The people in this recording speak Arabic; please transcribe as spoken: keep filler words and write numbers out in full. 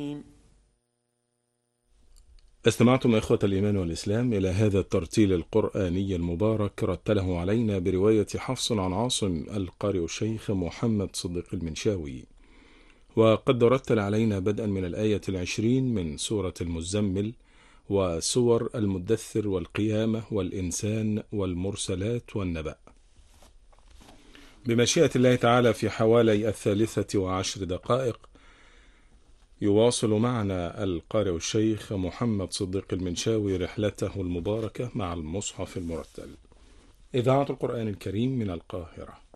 استمعتم إخوة الإيمان والإسلام إلى هذا الترتيل القرآني المبارك، رتله علينا برواية حفص عن عاصم القارئ الشيخ محمد صديق المنشاوي، وقد رتل علينا بدءا من الآية العشرين من سورة المزمل، وسور المدثر والقيامة والإنسان والمرسلات والنبأ. بمشيئة الله تعالى في حوالي الثالثة وعشر دقائق يواصل معنا القارئ الشيخ محمد صديق المنشاوي رحلته المباركة مع المصحف المرتل. إذاعة القرآن الكريم من القاهرة.